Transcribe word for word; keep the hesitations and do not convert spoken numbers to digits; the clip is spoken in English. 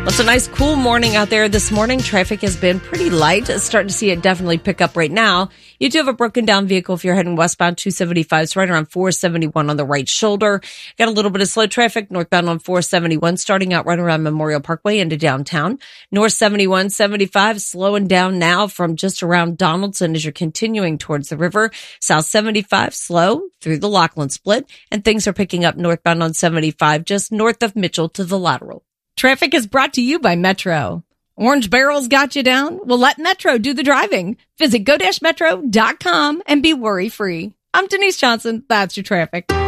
Well, it's a nice, cool morning out there this morning. Traffic has been pretty light. Starting to see it definitely pick up right now. You do have a broken down vehicle if you're heading westbound two seventy-five. It's right around four seventy-one on the right shoulder. Got a little bit of slow traffic northbound on four seventy-one, starting out right around Memorial Parkway into downtown. North seventy-one seventy-five slowing down now from just around Donaldson as you're continuing towards the river. South seventy-five slow through the Laughlin split, and things are picking up northbound on seventy-five just north of Mitchell to the lateral. Traffic is brought to you by Metro. Orange Barrel's got you down? Well, let Metro do the driving. Visit go dash metro dot com and be worry-free. I'm Denise Johnson. That's your traffic.